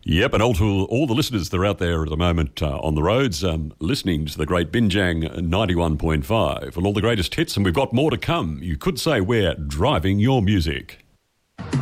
Yep, and all to all the listeners that are out there at the moment on the roads, listening to the great Binjang 91.5 and all the greatest hits, and we've got more to come. You could say we're driving your music.